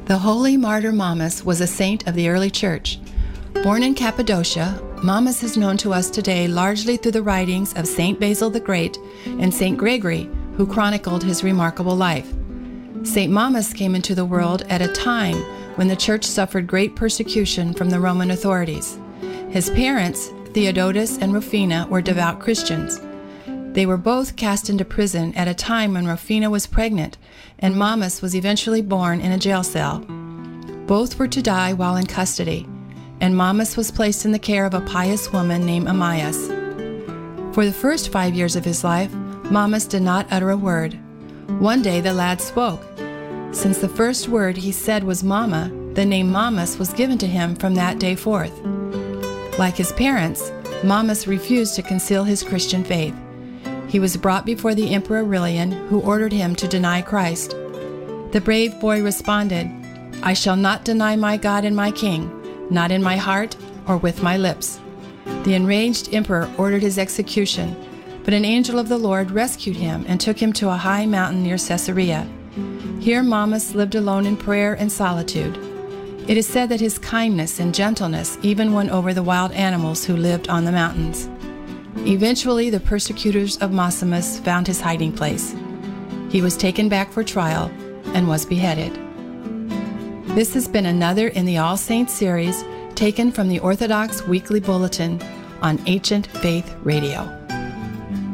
The holy martyr Momus was a saint of the early church. Born in Cappadocia, Momus is known to us today largely through the writings of Saint Basil the Great and Saint Gregory, who chronicled his remarkable life. Saint Momus came into the world at a time when the church suffered great persecution from the Roman authorities. His parents, Theodotus and Rufina, were devout Christians. They were both cast into prison at a time when Rufina was pregnant, and Momus was eventually born in a jail cell. Both were to die while in custody, and Momus was placed in the care of a pious woman named Ammias. For the first 5 years of his life, Momus did not utter a word. One day the lad spoke. Since the first word he said was Mama, the name Momus was given to him from that day forth. Like his parents, Momus refused to conceal his Christian faith. He was brought before the Emperor Aurelian, who ordered him to deny Christ. The brave boy responded, "I shall not deny my God and my King, not in my heart or with my lips." The enraged emperor ordered his execution, but an angel of the Lord rescued him and took him to a high mountain near Caesarea. Here Momus lived alone in prayer and solitude. It is said that his kindness and gentleness even won over the wild animals who lived on the mountains. Eventually, the persecutors of Maximus found his hiding place. He was taken back for trial and was beheaded. This has been another in the All Saints series taken from the Orthodox Weekly Bulletin on Ancient Faith Radio.